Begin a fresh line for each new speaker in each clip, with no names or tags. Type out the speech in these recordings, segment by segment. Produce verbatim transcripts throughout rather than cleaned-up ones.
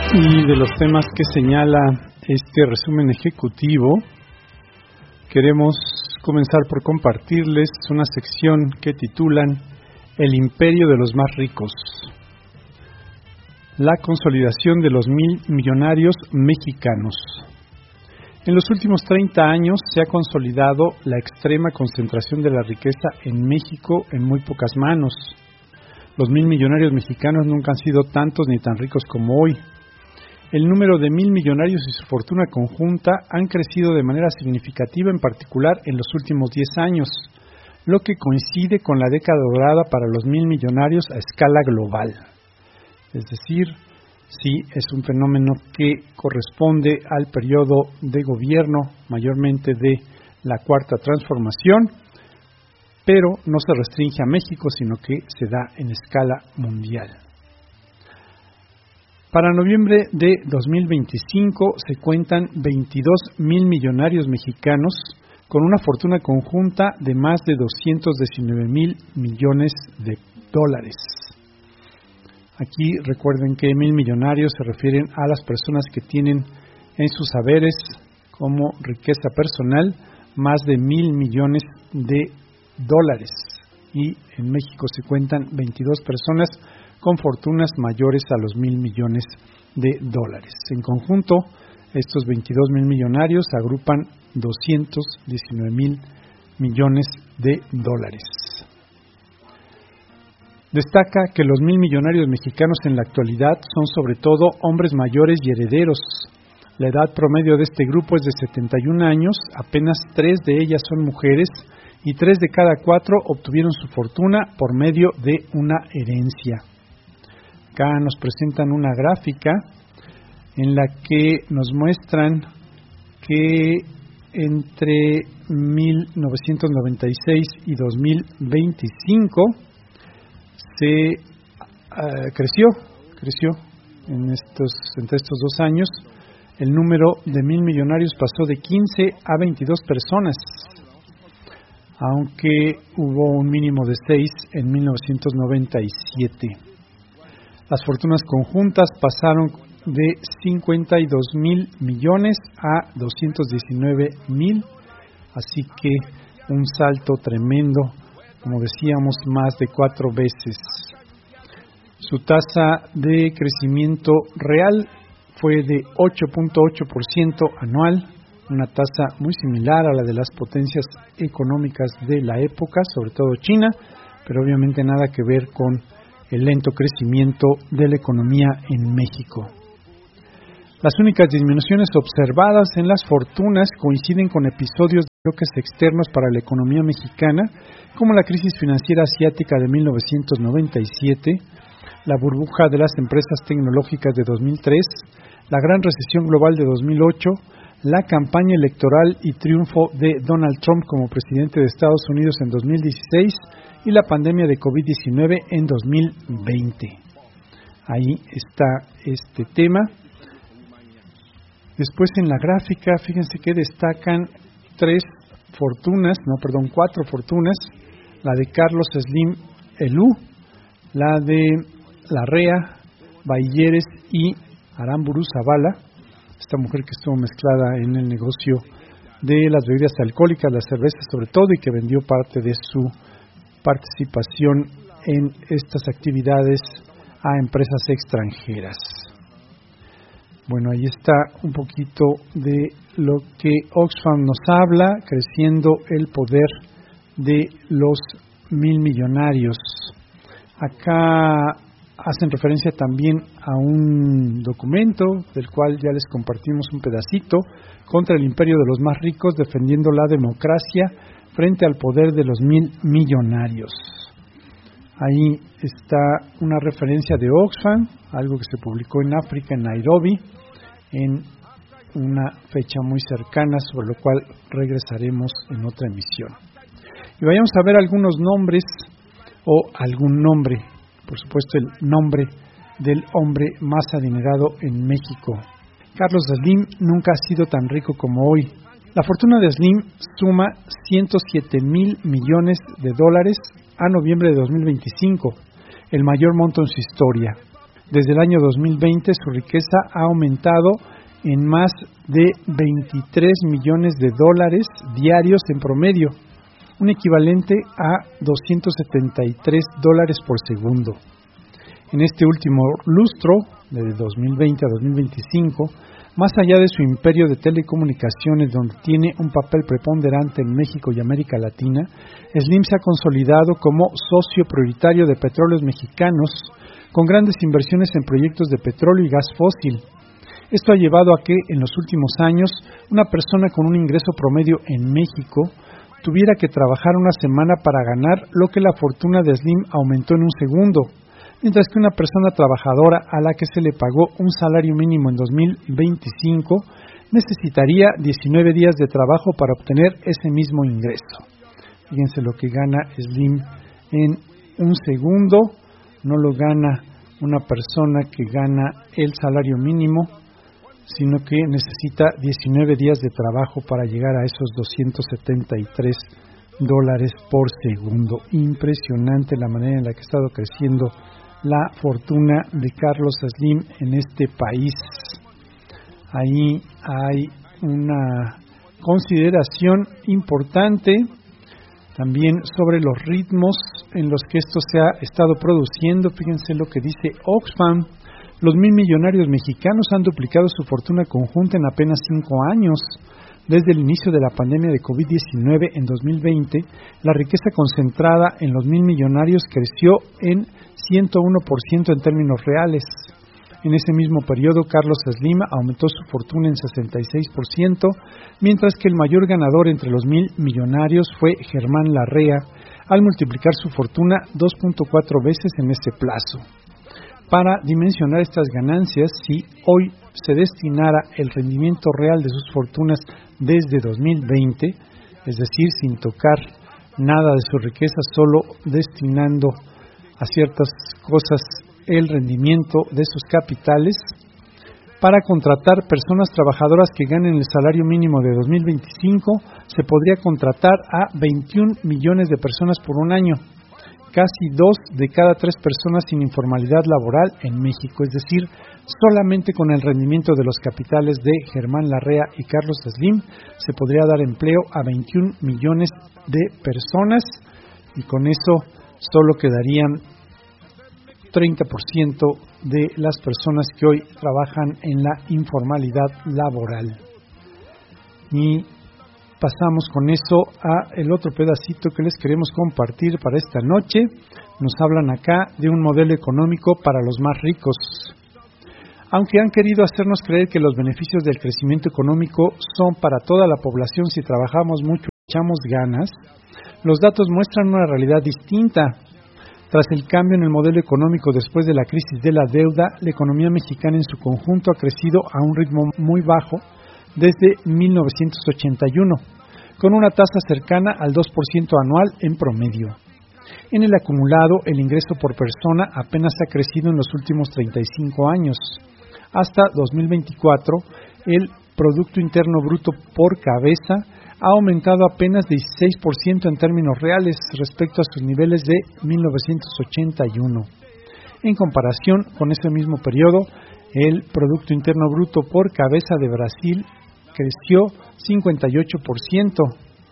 Y de los temas que señala este resumen ejecutivo, queremos comenzar por compartirles una sección que titulan El imperio de los más ricos. La consolidación de los mil millonarios mexicanos. En los últimos treinta años se ha consolidado la extrema concentración de la riqueza en México en muy pocas manos. Los mil millonarios mexicanos nunca han sido tantos ni tan ricos como hoy. El número de mil millonarios y su fortuna conjunta han crecido de manera significativa, en particular en los últimos diez años, lo que coincide con la década dorada para los mil millonarios a escala global. Es decir, sí, es un fenómeno que corresponde al periodo de gobierno, mayormente de la Cuarta Transformación, pero no se restringe a México, sino que se da en escala mundial. Para noviembre de dos mil veinticinco se cuentan veintidós mil millonarios mexicanos con una fortuna conjunta de más de doscientos diecinueve mil millones de dólares. Aquí recuerden que mil millonarios se refieren a las personas que tienen en sus haberes como riqueza personal más de mil millones de dólares. Y en México se cuentan veintidós personas con fortunas mayores a los mil millones de dólares. En conjunto, estos veintidós mil millonarios agrupan doscientos diecinueve mil millones de dólares. Destaca que los mil millonarios mexicanos en la actualidad son sobre todo hombres mayores y herederos. La edad promedio de este grupo es de setenta y un años, apenas tres de ellas son mujeres y tres de cada cuatro obtuvieron su fortuna por medio de una herencia. Acá nos presentan una gráfica en la que nos muestran que entre mil novecientos noventa y seis y dos mil veinticinco se uh, creció, creció en estos, entre estos dos años, el número de mil millonarios pasó de quince a veintidós personas, aunque hubo un mínimo de seis en mil novecientos noventa y siete. Las fortunas conjuntas pasaron de cincuenta y dos mil millones a doscientos diecinueve mil, así que un salto tremendo, como decíamos, más de cuatro veces. Su tasa de crecimiento real fue de ocho punto ocho por ciento anual, una tasa muy similar a la de las potencias económicas de la época, sobre todo China, pero obviamente nada que ver con el lento crecimiento de la economía en México. Las únicas disminuciones observadas en las fortunas coinciden con episodios de choques externos para la economía mexicana, como la crisis financiera asiática de mil novecientos noventa y siete, la burbuja de las empresas tecnológicas de dos mil tres, la gran recesión global de dos mil ocho, la campaña electoral y triunfo de Donald Trump como presidente de Estados Unidos en dos mil dieciséis y la pandemia de covid diecinueve en dos mil veinte. Ahí está este tema. Después en la gráfica, fíjense que destacan tres fortunas, no, perdón, cuatro fortunas, la de Carlos Slim Elú, la de Larrea, Bailleres y Aramburu Zavala, esta mujer que estuvo mezclada en el negocio de las bebidas alcohólicas, las cervezas sobre todo, y que vendió parte de su participación en estas actividades a empresas extranjeras. Bueno, ahí está un poquito de lo que Oxfam nos habla, creciendo el poder de los mil millonarios. Acá hacen referencia también a un documento del cual ya les compartimos un pedacito, contra el imperio de los más ricos, defendiendo la democracia frente al poder de los mil millonarios. Ahí está una referencia de Oxfam, algo que se publicó en África, en Nairobi, en una fecha muy cercana, sobre lo cual regresaremos en otra emisión. Y vayamos a ver algunos nombres, o algún nombre, por supuesto el nombre del hombre más adinerado en México. Carlos Slim nunca ha sido tan rico como hoy. La fortuna de Slim suma ciento siete mil millones de dólares a noviembre de dos mil veinticinco, el mayor monto en su historia. Desde el año dos mil veinte su riqueza ha aumentado en más de veintitrés millones de dólares diarios en promedio, un equivalente a doscientos setenta y tres dólares por segundo. En este último lustro, de dos mil veinte a dos mil veinticinco, más allá de su imperio de telecomunicaciones, donde tiene un papel preponderante en México y América Latina, Slim se ha consolidado como socio prioritario de Petróleos Mexicanos, con grandes inversiones en proyectos de petróleo y gas fósil. Esto ha llevado a que, en los últimos años, una persona con un ingreso promedio en México tuviera que trabajar una semana para ganar lo que la fortuna de Slim aumentó en un segundo, mientras que una persona trabajadora a la que se le pagó un salario mínimo en dos mil veinticinco necesitaría diecinueve días de trabajo para obtener ese mismo ingreso. Fíjense lo que gana Slim en un segundo, no lo gana una persona que gana el salario mínimo, sino que necesita diecinueve días de trabajo para llegar a esos doscientos setenta y tres dólares por segundo. Impresionante la manera en la que ha estado creciendo la fortuna de Carlos Slim en este país. Ahí hay una consideración importante también sobre los ritmos en los que esto se ha estado produciendo. Fíjense lo que dice Oxfam. Los mil millonarios mexicanos han duplicado su fortuna conjunta en apenas cinco años. Desde el inicio de la pandemia de COVID diecinueve en dos mil veinte, la riqueza concentrada en los mil millonarios creció en ciento uno por ciento en términos reales. En ese mismo periodo, Carlos Slim aumentó su fortuna en sesenta y seis por ciento, mientras que el mayor ganador entre los mil millonarios fue Germán Larrea, al multiplicar su fortuna dos punto cuatro veces en ese plazo. Para dimensionar estas ganancias, si hoy se destinara el rendimiento real de sus fortunas desde dos mil veinte, es decir, sin tocar nada de su riqueza, solo destinando a ciertas cosas el rendimiento de sus capitales, para contratar personas trabajadoras que ganen el salario mínimo de dos mil veinticinco, se podría contratar a veintiún millones de personas por un año, casi dos de cada tres personas sin informalidad laboral en México, es decir, solamente con el rendimiento de los capitales de Germán Larrea y Carlos Slim se podría dar empleo a veintiún millones de personas, y con eso solo quedarían treinta por ciento de las personas que hoy trabajan en la informalidad laboral. Y pasamos con eso a el otro pedacito que les queremos compartir para esta noche. Nos hablan acá de un modelo económico para los más ricos. Aunque han querido hacernos creer que los beneficios del crecimiento económico son para toda la población si trabajamos mucho y echamos ganas, los datos muestran una realidad distinta. Tras el cambio en el modelo económico después de la crisis de la deuda, la economía mexicana en su conjunto ha crecido a un ritmo muy bajo desde mil novecientos ochenta y uno, con una tasa cercana al dos por ciento anual en promedio. En el acumulado, el ingreso por persona apenas ha crecido en los últimos treinta y cinco años. Hasta dos mil veinticuatro, el Producto Interno Bruto por cabeza ha aumentado apenas dieciséis por ciento en términos reales respecto a sus niveles de mil novecientos ochenta y uno. En comparación con ese mismo periodo, el Producto Interno Bruto por cabeza de Brasil creció cincuenta y ocho por ciento,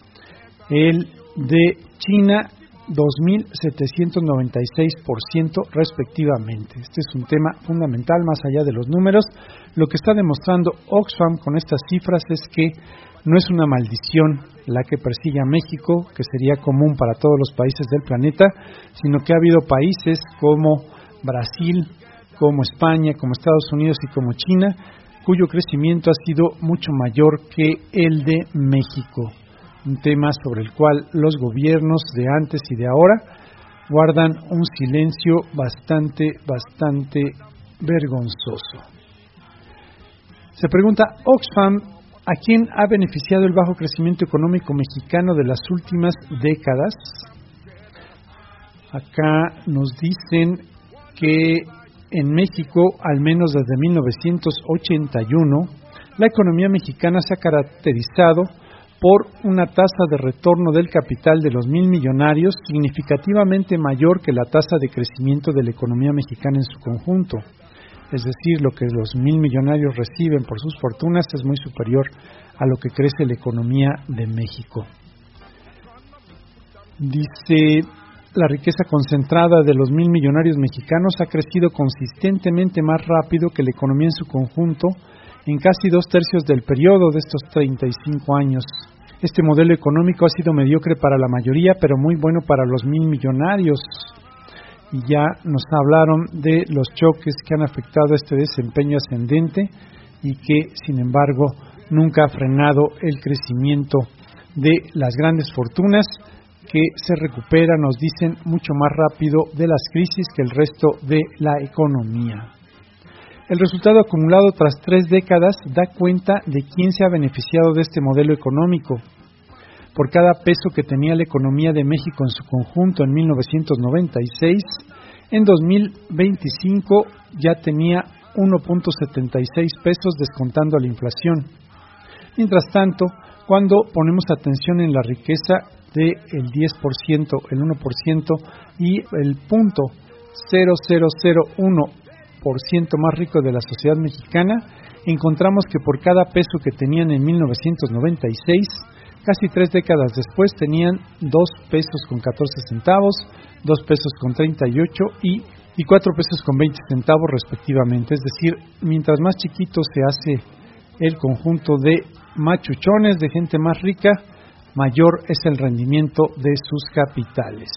el de China dos mil setecientos noventa y seis por ciento respectivamente. Este es un tema fundamental más allá de los números. Lo que está demostrando Oxfam con estas cifras es que no es una maldición la que persigue a México, que sería común para todos los países del planeta, sino que ha habido países como Brasil, como España, como Estados Unidos y como China, cuyo crecimiento ha sido mucho mayor que el de México. Un tema sobre el cual los gobiernos de antes y de ahora guardan un silencio bastante, bastante vergonzoso. Se pregunta Oxfam, ¿a quién ha beneficiado el bajo crecimiento económico mexicano de las últimas décadas? Acá nos dicen que en México, al menos desde mil novecientos ochenta y uno, la economía mexicana se ha caracterizado por una tasa de retorno del capital de los mil millonarios significativamente mayor que la tasa de crecimiento de la economía mexicana en su conjunto. es decir, lo que los mil millonarios reciben por sus fortunas es muy superior a lo que crece la economía de México. Dice, la riqueza concentrada de los mil millonarios mexicanos ha crecido consistentemente más rápido que la economía en su conjunto en casi dos tercios del periodo de estos treinta y cinco años. Este modelo económico ha sido mediocre para la mayoría, pero muy bueno para los mil millonarios. Y ya nos hablaron de los choques que han afectado este desempeño ascendente y que, sin embargo, nunca ha frenado el crecimiento de las grandes fortunas, que se recupera, nos dicen, mucho más rápido de las crisis que el resto de la economía. El resultado acumulado tras tres décadas da cuenta de quién se ha beneficiado de este modelo económico. Por cada peso que tenía la economía de México en su conjunto en mil novecientos noventa y seis, en dos mil veinticinco ya tenía uno punto setenta y seis pesos descontando la inflación. Mientras tanto, cuando ponemos atención en la riqueza del diez por ciento, el uno por ciento y el punto cero cero cero uno por ciento más rico de la sociedad mexicana, encontramos que por cada peso que tenían en mil novecientos noventa y seis, casi tres décadas después tenían dos pesos con catorce centavos, dos pesos con treinta y ocho y, y cuatro pesos con veinte centavos respectivamente. Es decir, mientras más chiquito se hace el conjunto de machuchones, de gente más rica, mayor es el rendimiento de sus capitales.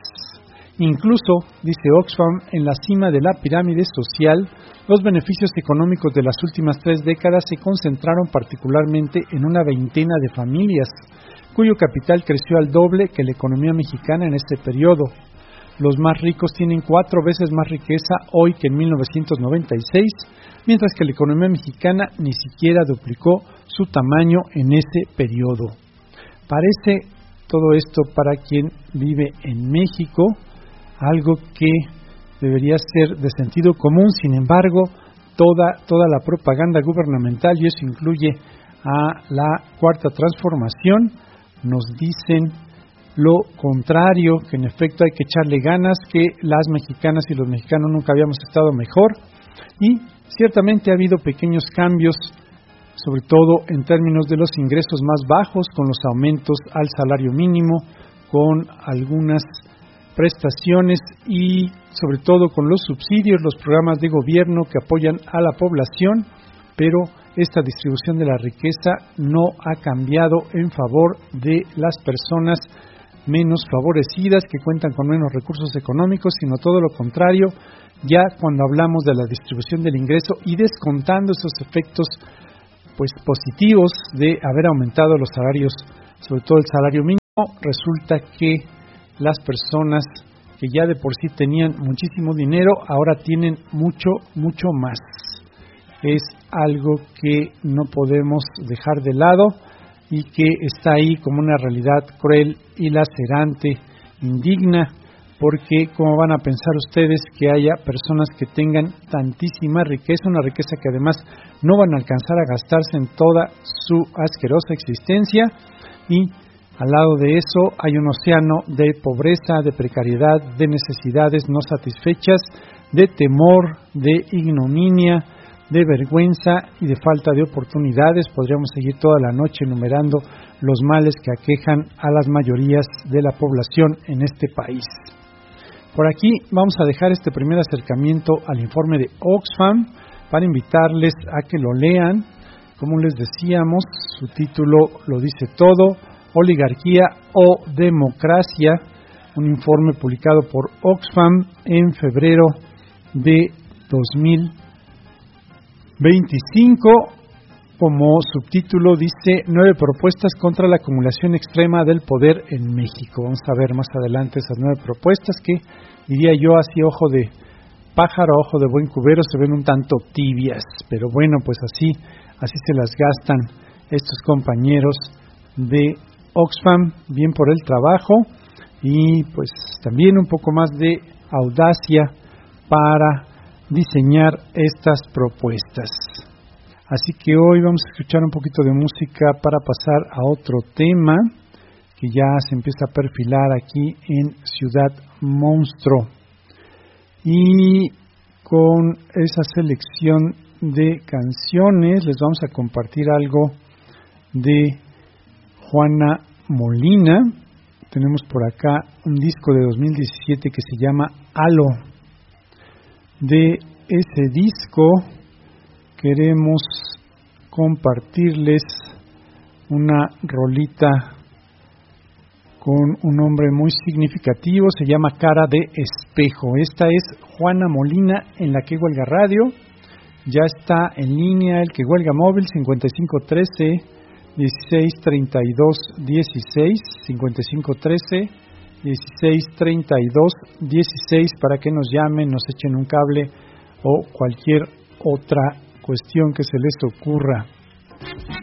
Incluso, dice Oxfam, en la cima de la pirámide social, los beneficios económicos de las últimas tres décadas se concentraron particularmente en una veintena de familias, cuyo capital creció al doble que la economía mexicana en este periodo. Los más ricos tienen cuatro veces más riqueza hoy que en mil novecientos noventa y seis, mientras que la economía mexicana ni siquiera duplicó su tamaño en ese periodo. Parece todo esto para quien vive en México algo que debería ser de sentido común. Sin embargo, toda, toda la propaganda gubernamental, y eso incluye a la Cuarta Transformación, nos dicen lo contrario, que en efecto hay que echarle ganas, que las mexicanas y los mexicanos nunca habíamos estado mejor, y ciertamente ha habido pequeños cambios, sobre todo en términos de los ingresos más bajos, con los aumentos al salario mínimo, con algunas prestaciones y sobre todo con los subsidios, los programas de gobierno que apoyan a la población, pero esta distribución de la riqueza no ha cambiado en favor de las personas menos favorecidas, que cuentan con menos recursos económicos, sino todo lo contrario. Ya cuando hablamos de la distribución del ingreso y descontando esos efectos pues positivos de haber aumentado los salarios, sobre todo el salario mínimo, resulta que las personas que ya de por sí tenían muchísimo dinero, ahora tienen mucho, mucho más. Es algo que no podemos dejar de lado y que está ahí como una realidad cruel y lacerante, indigna, porque ¿cómo van a pensar ustedes que haya personas que tengan tantísima riqueza, una riqueza que además no van a alcanzar a gastarse en toda su asquerosa existencia? Y al lado de eso hay un océano de pobreza, de precariedad, de necesidades no satisfechas, de temor, de ignominia, de vergüenza y de falta de oportunidades. Podríamos seguir toda la noche enumerando los males que aquejan a las mayorías de la población en este país. Por aquí vamos a dejar este primer acercamiento al informe de Oxfam para invitarles a que lo lean. Como les decíamos, su título lo dice todo: Oligarquía o Democracia, un informe publicado por Oxfam en febrero de dos mil veinticinco. Como subtítulo dice: nueve propuestas contra la acumulación extrema del poder en México. Vamos a ver más adelante esas nueve propuestas que, diría yo, así ojo de pájaro, ojo de buen cubero, se ven un tanto tibias, pero bueno, pues así, así se las gastan estos compañeros de Oxfam, bien por el trabajo y pues también un poco más de audacia para diseñar estas propuestas. Así que hoy vamos a escuchar un poquito de música para pasar a otro tema que ya se empieza a perfilar aquí en Ciudad Monstruo. Y con esa selección de canciones, les vamos a compartir algo de Juana Molina. Tenemos por acá un disco de dos mil diecisiete que se llama Halo. De ese disco queremos compartirles una rolita con un nombre muy significativo, se llama Cara de Espejo. Esta es Juana Molina en La Que Huelga Radio. Ya está en línea el Que Huelga móvil cincuenta y cinco trece dieciséis treinta y dos dieciséis, cincuenta y cinco trece dieciséis treinta y dos dieciséis, para que nos llamen, nos echen un cable o cualquier otra cuestión que se les ocurra.